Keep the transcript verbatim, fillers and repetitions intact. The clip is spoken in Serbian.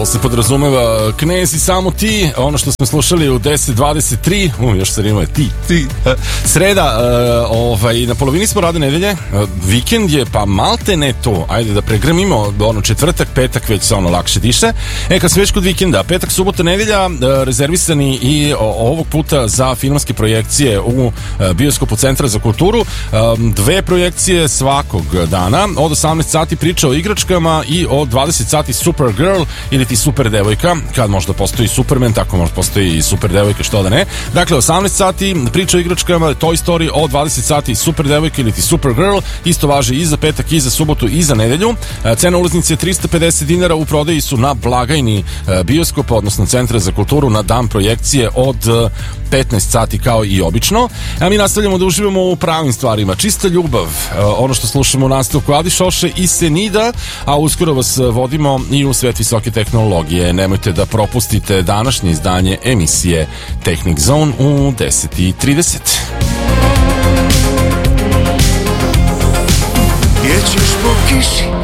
Se podrazumeva Knez i samo ti, ono što smo slušali u deset dvadeset tri, um, još se rimuje ti, ti. Sreda, uh, ovaj, na polovini smo rade nedelje, uh, vikend je pa malte ne to, ajde da pregrmimo, ono četvrtak, petak već se ono lakše diše. E, kad smo već kod vikenda, petak, subota, nedelja, uh, rezervisani i o, ovog puta za filmske projekcije u uh, bioskopu Centra za kulturu, um, dve projekcije svakog dana, od osamnaest sati priča o igračkama i od dvadeset sati Supergirl ili ti super devojka, kad možda postoji Superman, tako možda postoji i super devojka, što da ne. Dakle, osamnaest sati priča o igračkama, Toy Story, od dvadeset sati super devojka ili ti Supergirl, isto važi i za petak, i za subotu, i za nedelju. Cena ulaznice je trista pedeset dinara, u prodaji su na blagajni bioskopa, odnosno Centra za kulturu, na dan projekcije od petnaest sati kao i obično. A mi nastavljamo da uživamo u pravim stvarima. Čista ljubav, ono što slušamo u nastavku Adi Šoše i Senida, a uskoro vas vodimo i u svet visoke tehnologije. Nemojte da propustite današnje izdanje emisije Technic Zone u deset i trideset. Jećeš po kiši